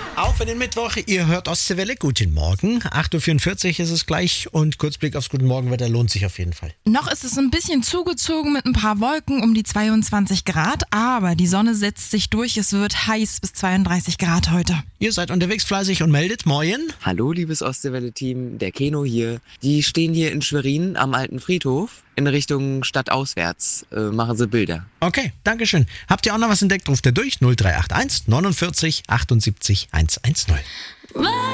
Auch für den Mittwoch, ihr hört Ostseewelle, guten Morgen. 8.44 Uhr ist es gleich und Kurzblick aufs Guten Morgenwetter lohnt sich auf jeden Fall. Noch ist es ein bisschen zugezogen mit ein paar Wolken um die 22 Grad, aber die Sonne setzt sich durch, es wird heiß bis 32 Grad heute. Ihr seid unterwegs fleißig und meldet, moin. Hallo, liebes Ostseewelle-Team, der Keno hier. Die stehen hier in Schwerin am alten Friedhof. In Richtung stadtauswärts machen sie Bilder. Okay, Dankeschön. Habt ihr auch noch was entdeckt? Ruft ihr durch 0381 49 78 110.